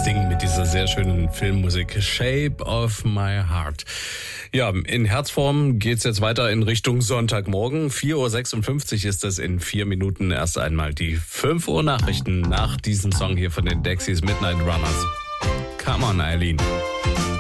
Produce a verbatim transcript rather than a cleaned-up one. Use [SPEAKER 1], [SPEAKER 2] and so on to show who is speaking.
[SPEAKER 1] Sting mit dieser sehr schönen Filmmusik Shape of My Heart. Ja, in Herzform geht's jetzt weiter in Richtung Sonntagmorgen. vier Uhr sechsundfünfzig ist es in vier Minuten. Erst einmal die fünf Uhr Nachrichten nach diesem Song hier von den Dexys, Midnight Runners. Come on, Eileen.